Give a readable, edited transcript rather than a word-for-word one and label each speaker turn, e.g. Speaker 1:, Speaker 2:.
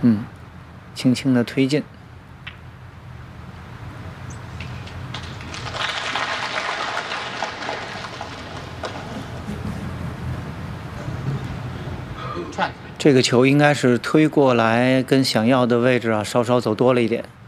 Speaker 1: 轻轻的推进。这个球应该是推过来，跟想要的位置啊稍稍走多了一点。